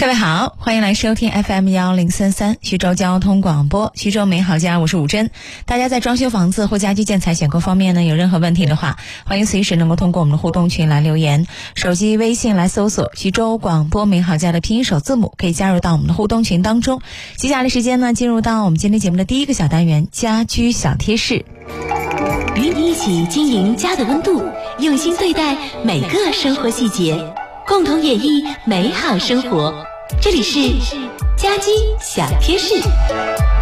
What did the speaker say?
各位好，欢迎来收听 FM1033 徐州交通广播，徐州美好家，我是武珍。大家在装修房子或家居建材选购方面呢，有任何问题的话，欢迎随时能够通过我们的互动群来留言，手机微信来搜索徐州广播美好家的拼音首字母，可以加入到我们的互动群当中。接下来时间呢，进入到我们今天节目的第一个小单元，家居小贴士。 与你一起经营家的温度，用心对待每个生活细节，共同演绎美好生活。这里是家居小贴士。